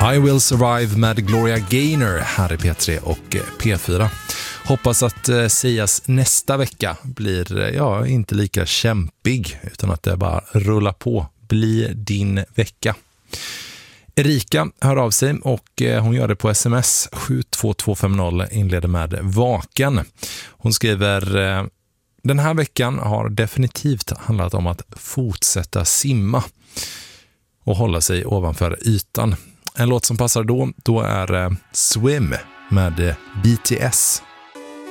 I Will Survive med Gloria Gaynor här i P3 och P4. Hoppas att Sias nästa vecka blir inte lika kämpig utan att det bara rullar på. Bli din vecka. Erika hör av sig och hon gör det på sms 72250, inleder med vaken. Hon skriver: den här veckan har definitivt handlat om att fortsätta simma och hålla sig ovanför ytan. En låt som passar då är Swim med BTS.